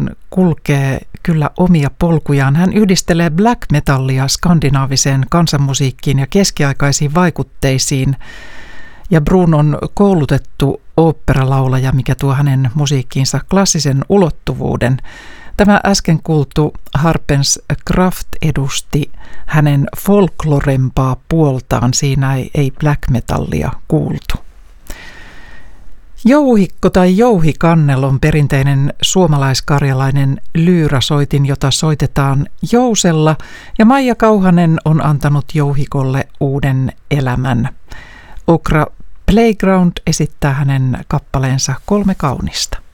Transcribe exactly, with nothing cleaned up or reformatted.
Brunon kulkee kyllä omia polkujaan. Hän yhdistelee black metallia skandinaaviseen kansanmusiikkiin ja keskiaikaisiin vaikutteisiin. Ja Bruno on koulutettu oopperalaulaja, mikä tuo hänen musiikkiinsa klassisen ulottuvuuden. Tämä äsken kuultu Harpens Kraft edusti hänen folklorempaa puoltaan. Siinä ei, ei black metallia kuultu. Jouhikko tai jouhikannel on perinteinen suomalaiskarjalainen lyyrasoitin, jota soitetaan jousella, ja Maija Kauhanen on antanut jouhikolle uuden elämän. Okra Playground esittää hänen kappaleensa Kolme kaunista.